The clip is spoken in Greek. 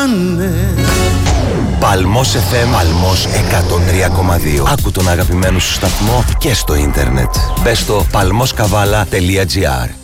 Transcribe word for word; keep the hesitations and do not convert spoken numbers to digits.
πάνε. Παλμός εφ εμ, Παλμός εκατόν τρία κόμμα δύο. Άκου τον αγαπημένο σου σταθμό και στο ίντερνετ. Μπες στο παλμός καβάλα τελεία τζι άρ.